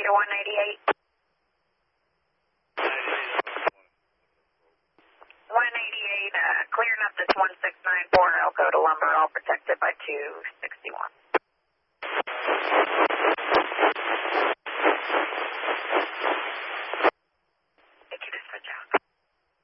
to 188. 188, clearing up this 1694 Elko to lumber, all protected by 2